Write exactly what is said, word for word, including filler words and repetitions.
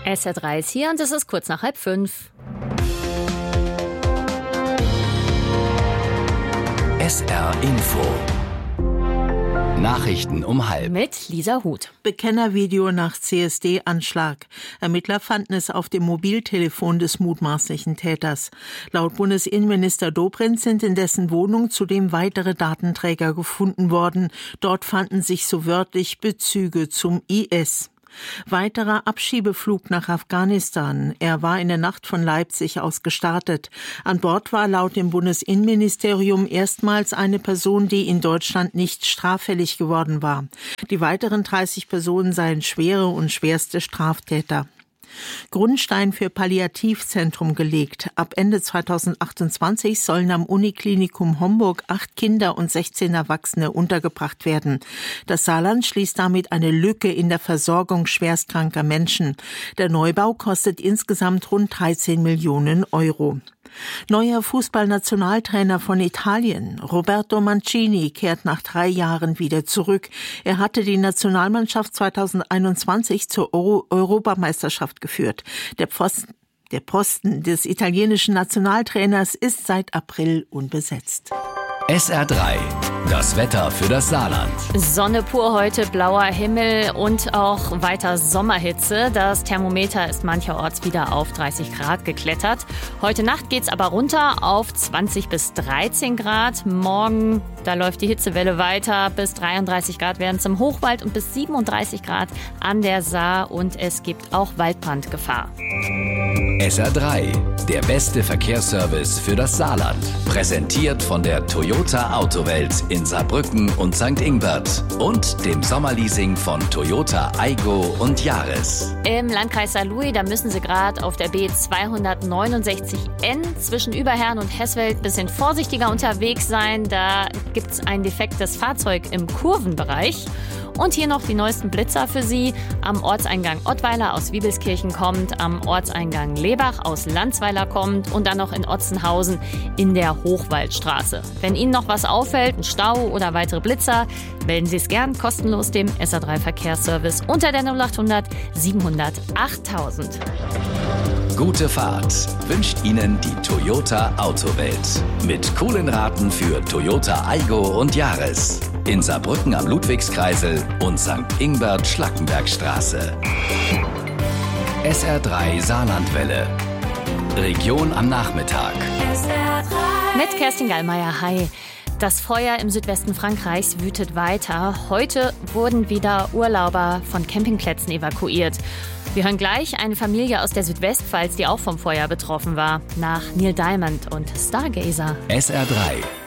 S R drei ist hier und es ist kurz nach halb fünf. S R Info. Nachrichten um halb. Mit Lisa Huth. Bekennervideo nach C S D-Anschlag. Ermittler fanden es auf dem Mobiltelefon des mutmaßlichen Täters. Laut Bundesinnenminister Dobrindt sind in dessen Wohnung zudem weitere Datenträger gefunden worden. Dort fanden sich so wörtlich Bezüge zum I S. Weiterer Abschiebeflug nach Afghanistan. Er war in der Nacht von Leipzig aus gestartet. An Bord war laut dem Bundesinnenministerium erstmals eine Person, die in Deutschland nicht straffällig geworden war. Die weiteren dreißig Personen seien schwere und schwerste Straftäter. Grundstein für Palliativzentrum gelegt. Ab Ende zweitausendachtundzwanzig sollen am Uniklinikum Homburg acht Kinder und sechzehn Erwachsene untergebracht werden. Das Saarland schließt damit eine Lücke in der Versorgung schwerstkranker Menschen. Der Neubau kostet insgesamt rund dreizehn Millionen Euro. Neuer Fußballnationaltrainer von Italien, Roberto Mancini, kehrt nach drei Jahren wieder zurück. Er hatte die Nationalmannschaft zweitausendeinundzwanzig zur Euro- Europameisterschaft geführt. Der Posten, der Posten des italienischen Nationaltrainers ist seit April unbesetzt. S R drei. Das Wetter für das Saarland. Sonne pur heute, blauer Himmel und auch weiter Sommerhitze. Das Thermometer ist mancherorts wieder auf dreißig Grad geklettert. Heute Nacht geht's aber runter auf zwanzig bis dreizehn Grad. Morgen, da läuft die Hitzewelle weiter. Bis dreiunddreißig Grad werden es im Hochwald und bis siebenunddreißig Grad an der Saar. Und es gibt auch Waldbrandgefahr. S R drei. Der beste Verkehrsservice für das Saarland. Präsentiert von der Toyota Autowelt in Saarbrücken und Sankt Ingbert und dem Sommerleasing von Toyota Aygo und Yaris. Im Landkreis Saarlouis, da müssen Sie gerade auf der B zweihundertneunundsechzig N zwischen Überherrn und Hesswelt ein bisschen vorsichtiger unterwegs sein. Da gibt es ein defektes Fahrzeug im Kurvenbereich. Und hier noch die neuesten Blitzer für Sie. Am Ortseingang Ottweiler aus Wiebelskirchen kommt, am Ortseingang Lebach aus Landsweiler kommt und dann noch in Otzenhausen in der Hochwaldstraße. Wenn Ihnen noch was auffällt, ein Stau oder weitere Blitzer, melden Sie es gern kostenlos dem S R drei Verkehrsservice unter der null achthundert siebenhundert achttausend. Gute Fahrt wünscht Ihnen die Toyota Autowelt. Mit coolen Raten für Toyota Aygo und Yaris. In Saarbrücken am Ludwigskreisel und Sankt Ingbert Schlackenbergstraße. S R drei Saarlandwelle. Region am Nachmittag. Mit Kerstin Gallmeier, hi. Das Feuer im Südwesten Frankreichs wütet weiter. Heute wurden wieder Urlauber von Campingplätzen evakuiert. Wir hören gleich eine Familie aus der Südwestpfalz, die auch vom Feuer betroffen war. Nach Neil Diamond und Stargazer. S R drei.